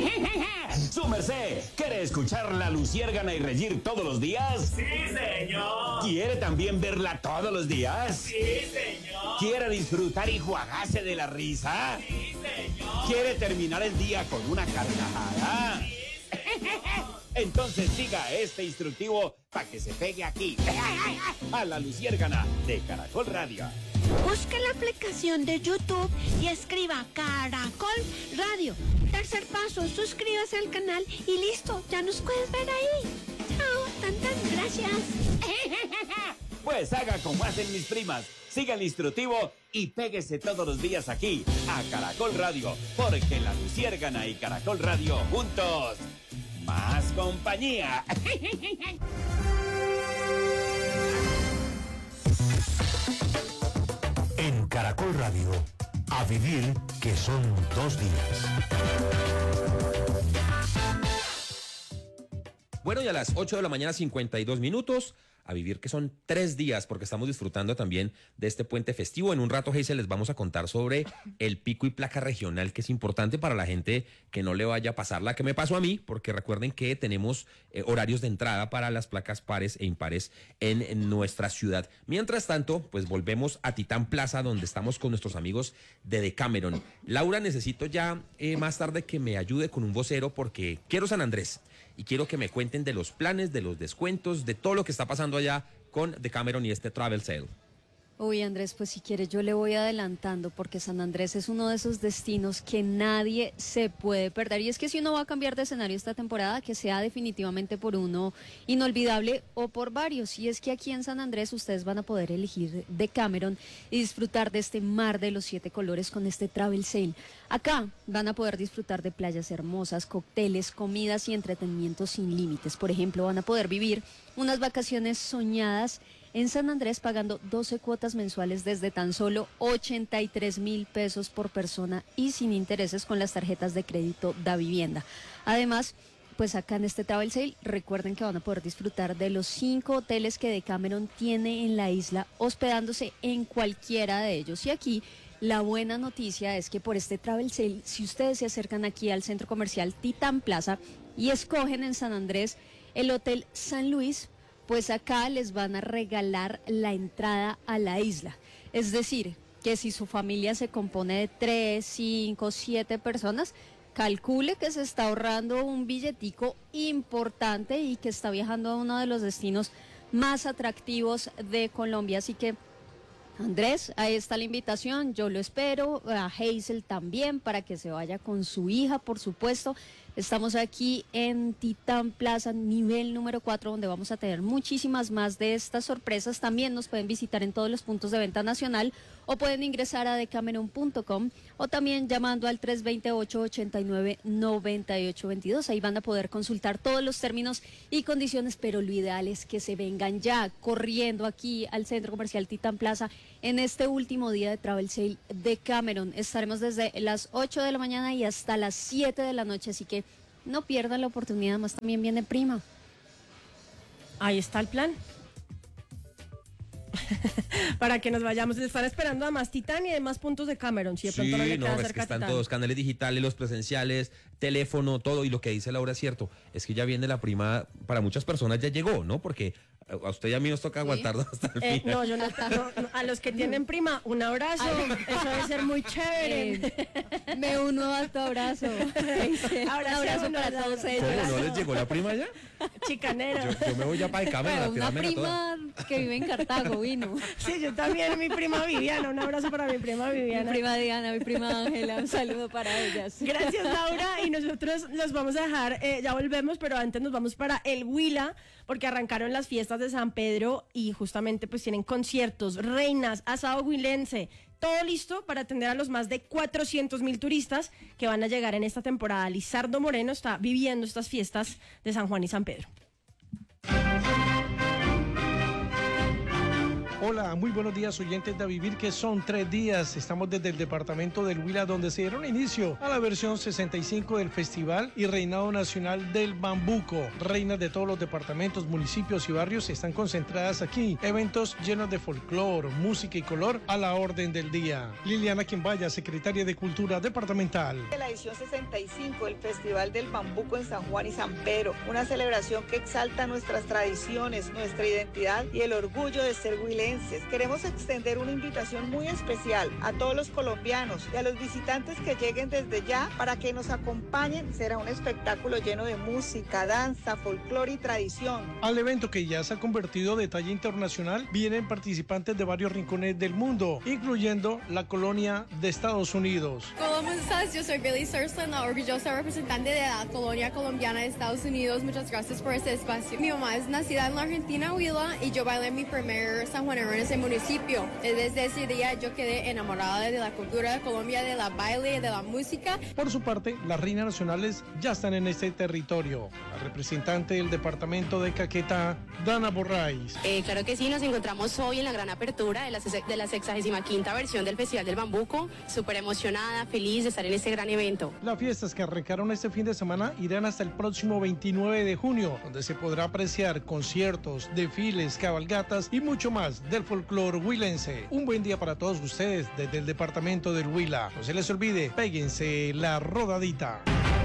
¡Su merced! ¿Quiere escuchar la Luciérgana y reír todos los días? ¡Sí, señor! ¿Quiere también verla todos los días? ¡Sí, señor! ¿Quiere disfrutar y juagarse de la risa? ¡Sí, señor! ¿Quiere terminar el día con una carcajada? ¡Sí, señor! Entonces siga este instructivo para que se pegue aquí, a la Luciérgana de Caracol Radio. Busque la aplicación de YouTube y escriba Caracol Radio. Tercer paso, suscríbase al canal y listo, ya nos puedes ver ahí. Chao, tantas gracias. Pues haga como hacen mis primas, siga el instructivo y péguese todos los días aquí, a Caracol Radio, porque la Luciérgana y Caracol Radio juntos, más compañía. En Caracol Radio, a vivir que son 2 días. Bueno, y a las 8 de la mañana, 52 minutos, a vivir que son 3 días, porque estamos disfrutando también de este puente festivo. En un rato, Geisel, les vamos a contar sobre el pico y placa regional, que es importante para la gente que no le vaya a pasar la que me pasó a mí, porque recuerden que tenemos horarios de entrada para las placas pares e impares en nuestra ciudad. Mientras tanto, pues volvemos a Titán Plaza, donde estamos con nuestros amigos de Decameron. Laura, necesito ya más tarde que me ayude con un vocero, porque quiero San Andrés. Y quiero que me cuenten de los planes, de los descuentos, de todo lo que está pasando allá con Decameron y este Travel Sale. Uy, Andrés, pues si quieres yo le voy adelantando, porque San Andrés es uno de esos destinos que nadie se puede perder. Y es que si uno va a cambiar de escenario esta temporada, que sea definitivamente por uno inolvidable o por varios. Y es que aquí en San Andrés ustedes van a poder elegir Decameron y disfrutar de este mar de los 7 colores con este Travel Sale. Acá van a poder disfrutar de playas hermosas, cócteles, comidas y entretenimientos sin límites. Por ejemplo, van a poder vivir unas vacaciones soñadas en San Andrés pagando 12 cuotas mensuales desde tan solo 83,000 pesos por persona y sin intereses con las tarjetas de crédito Da Vivienda. Además, pues acá en este Travel Sale, recuerden que van a poder disfrutar de los 5 hoteles que Decameron tiene en la isla, hospedándose en cualquiera de ellos. Y aquí la buena noticia es que por este Travel Sale, si ustedes se acercan aquí al centro comercial Titán Plaza y escogen en San Andrés el Hotel San Luis, pues acá les van a regalar la entrada a la isla. Es decir, que si su familia se compone de 3, 5, 7 personas, calcule que se está ahorrando un billetico importante y que está viajando a uno de los destinos más atractivos de Colombia. Así que, Andrés, ahí está la invitación, yo lo espero, a Geisel también, para que se vaya con su hija, por supuesto. Estamos aquí en Titán Plaza, nivel número 4, donde vamos a tener muchísimas más de estas sorpresas. También nos pueden visitar en todos los puntos de venta nacional o pueden ingresar a decameron.com o también llamando al 328-89-9822. Ahí van a poder consultar todos los términos y condiciones, pero lo ideal es que se vengan ya corriendo aquí al Centro Comercial Titán Plaza en este último día de Travel Sale Decameron. Estaremos desde las 8 de la mañana y hasta las 7 de la noche, así que no pierdan la oportunidad, más también viene prima. Ahí está el plan. Para que nos vayamos, les están esperando a más Titán y además puntos de Cameron. Si de pronto no le queda cerca es que están Titán. todos, canales digitales, los presenciales, teléfono, todo. Y lo que dice Laura es cierto, es que ya viene la prima, para muchas personas ya llegó, ¿no? Porque a usted y a mí nos toca aguantarnos hasta el final. No, yo no, a los que tienen prima, un abrazo. Eso debe ser muy chévere. Me uno a tu abrazo. Un abrazo para todos ellos. ¿Cómo no les llegó la prima ya? Chicanero. Yo me voy ya para el cámara. Una prima que vive en Cartago vino. Sí, yo también, mi prima Viviana. Un abrazo para mi prima Viviana. Mi prima Diana, mi prima Ángela. Un saludo para ellas. Gracias, Laura. Y nosotros los vamos a dejar, ya volvemos, pero antes nos vamos para el Huila, porque arrancaron las fiestas de San Pedro y justamente pues tienen conciertos, reinas, asado huilense, todo listo para atender a los más de 400,000 turistas que van a llegar en esta temporada. Lizardo Moreno está viviendo estas fiestas de San Juan y San Pedro. Hola, muy buenos días oyentes de A Vivir, que son 3 días. Estamos desde el departamento del Huila, donde se dieron inicio a la versión 65 del Festival y Reinado Nacional del Bambuco. Reinas de todos los departamentos, municipios y barrios están concentradas aquí. Eventos llenos de folclor, música y color a la orden del día. Liliana Quimbaya, secretaria de Cultura Departamental. La edición 65 del Festival del Bambuco en San Juan y San Pedro, una celebración que exalta nuestras tradiciones, nuestra identidad y el orgullo de ser huilenses. Queremos extender una invitación muy especial a todos los colombianos y a los visitantes que lleguen desde ya para que nos acompañen. Será un espectáculo lleno de música, danza, folclore y tradición. Al evento, que ya se ha convertido de talla internacional, vienen participantes de varios rincones del mundo, incluyendo la colonia de Estados Unidos. ¿Cómo estás? Yo soy Billy Sursland, la orgullosa representante de la colonia colombiana de Estados Unidos. Muchas gracias por este espacio. Mi mamá es nacida en la Argentina, Huila, y yo bailé mi primer San Juanero en ese municipio. Desde ese día yo quedé enamorada de la cultura de Colombia, de la baile, de la música. Por su parte, las reinas nacionales ya están en este territorio. La representante del departamento de Caquetá, Dana Borraiz. Claro que sí, nos encontramos hoy en la gran apertura de la 65ª versión del Festival del Bambuco. Súper emocionada, feliz de estar en este gran evento. Las fiestas que arrancaron este fin de semana irán hasta el próximo 29 de junio, donde se podrá apreciar conciertos, desfiles, cabalgatas y mucho más del folclore huilense. Un buen día para todos ustedes desde el departamento del Huila. No se les olvide, péguense la rodadita.